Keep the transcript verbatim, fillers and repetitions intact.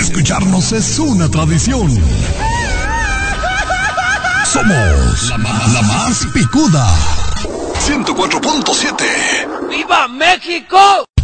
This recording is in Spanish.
escucharnos es una tradición. Somos la, ma- la más picuda. ciento cuatro punto siete. ¡Viva México!